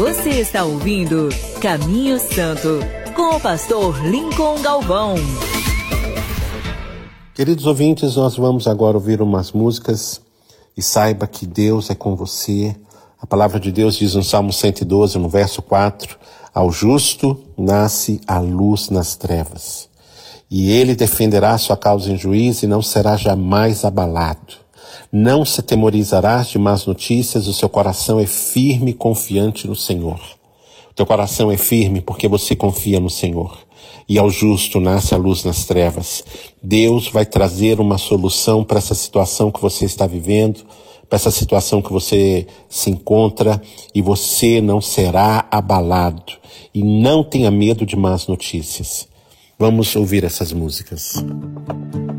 Você está ouvindo Caminho Santo, com o pastor Lincoln Galvão. Queridos ouvintes, nós vamos agora ouvir umas músicas e saiba que Deus é com você. A palavra de Deus diz no Salmo 112, no verso 4, ao justo nasce a luz nas trevas, e ele defenderá sua causa em juízo e não será jamais abalado. Não se temorizarás de más notícias, o seu coração é firme e confiante no Senhor. O teu coração é firme porque você confia no Senhor. E ao justo nasce a luz nas trevas. Deus vai trazer uma solução para essa situação que você está vivendo, para essa situação que você se encontra, e você não será abalado. E não tenha medo de más notícias. Vamos ouvir essas músicas.